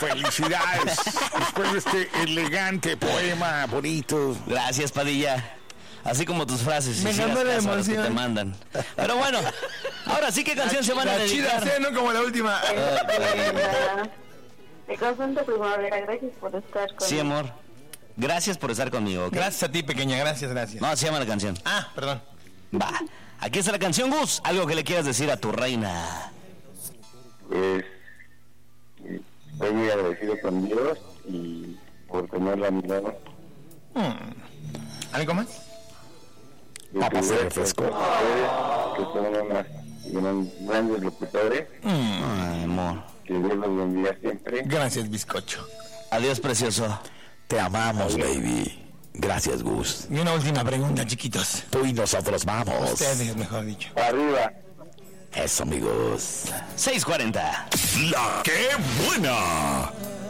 Felicidades. Después de este elegante poema bonito. Gracias, Padilla. Así como tus frases. Me si ganó la hagas caso a lo que emoción. te mandan. Pero bueno, ahora sí, ¿qué canción se van a La chida, dedicar? ¿no? Como la última. De corazón de primavera, gracias por estar conmigo. Sí, amor. Gracias por estar conmigo, ¿ok? Gracias a ti, pequeña, gracias. No, se llama la canción. Ah, perdón. Va. Aquí está la canción, Gus. Algo que le quieras decir a tu reina. Pues estoy muy agradecido con Dios y por tenerla a mi lado. ¿Algo más? Papas de refresco. Que son unos grandes locutores. Ay, amor. Que Dios los bendiga siempre. Gracias, bizcocho. Adiós, precioso. Te amamos, baby. Gracias, Gus. Y una última pregunta, chiquitos. Tú y nosotros vamos. Ustedes, mejor dicho. Arriba. Eso, amigos. 6:40. La que buena.